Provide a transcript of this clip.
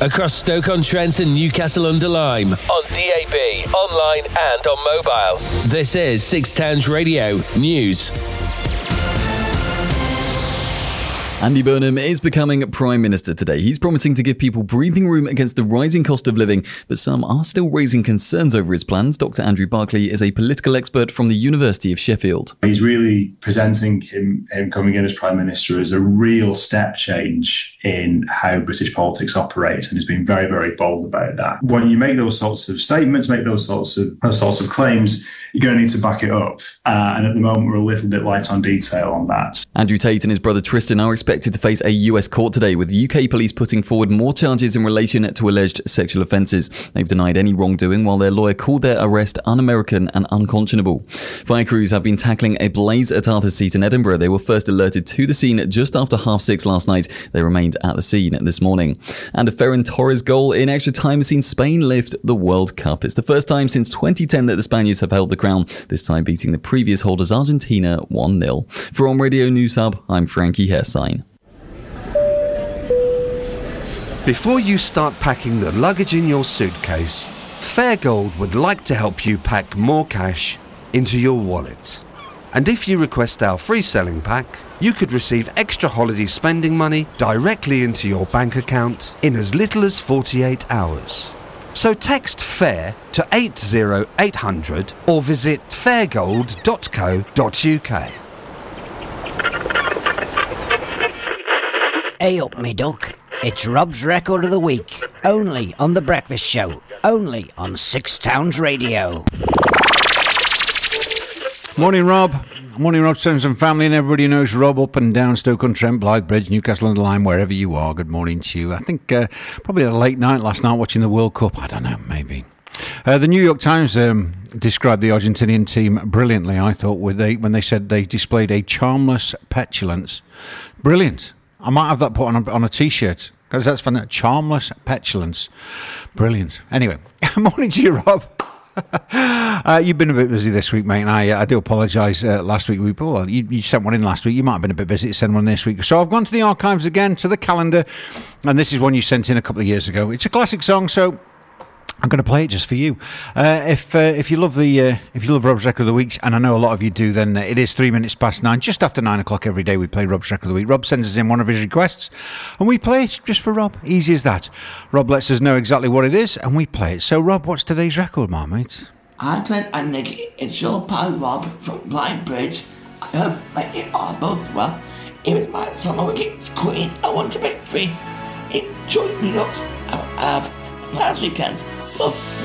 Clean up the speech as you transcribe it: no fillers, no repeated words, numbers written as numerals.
across Stoke-on-Trent and Newcastle-under-Lyme, on DAB, online and on mobile. This is Six Towns Radio News. Andy Burnham is becoming Prime Minister today. He's promising to give people breathing room against the rising cost of living, but some are still raising concerns over his plans. Dr. Andrew Barclay is a political expert from the University of Sheffield. He's really presenting him coming in as Prime Minister as a real step change in how British politics operates, and has been very, very bold about that. When you make those sorts of statements, make those sorts of claims, you're going to need to back it up. And at the moment, we're a little bit light on detail on that. Andrew Tate and his brother Tristan are expected to face a US court today, with UK police putting forward more charges in relation to alleged sexual offences. They've denied any wrongdoing, while their lawyer called their arrest un-American and unconscionable. Fire crews have been tackling a blaze at Arthur's Seat in Edinburgh. They were first alerted to the scene just after 6:30 last night. They remained at the scene this morning. And a Ferran Torres goal in extra time has seen Spain lift the World Cup. It's the first time since 2010 that the Spaniards have held the crown, this time beating the previous holders Argentina 1-0. For On Radio News Hub, I'm Frankie Hersign. Before you start packing the luggage in your suitcase, Fairgold would like to help you pack more cash into your wallet. And if you request our free selling pack, you could receive extra holiday spending money directly into your bank account in as little as 48 hours. So text FAIR to 80800 or visit fairgold.co.uk. Hey up, me duck. It's Rob's Record of the Week, only on The Breakfast Show, only on Six Towns Radio. Morning, Rob. Morning, Rob, friends and family, and everybody knows Rob up and down Stoke-on-Trent, Blythebridge, Newcastle-under-Lyme, wherever you are. Good morning to you. I think probably a late night last night watching the World Cup. I don't know, maybe. The New York Times described the Argentinian team brilliantly, I thought, when they said they displayed a charmless petulance. Brilliant. I might have that put on a T-shirt, because that's fun. Charmless petulance. Brilliant. Anyway, morning to you, Rob. You've been a bit busy this week, mate, and I do apologise. Last week, you sent one in last week. You might have been a bit busy to send one this week. So I've gone to the archives again, to the calendar, and this is one you sent in a couple of years ago. It's a classic song, so I'm going to play it just for you. If you love Rob's Record of the Week, and I know a lot of you do, then it is 3 minutes past 9. Just after 9 o'clock every day, we play Rob's Record of the Week. Rob sends us in one of his requests, and we play it just for Rob. Easy as that. Rob lets us know exactly what it is, and we play it. So, Rob, what's today's record, mate? Hi, Clint and Nick. It's your pal Rob from Blythebridge. I hope that you are both well. Here is my song against Queen. I want to make free. Enjoy New York. Have last weekend. Love.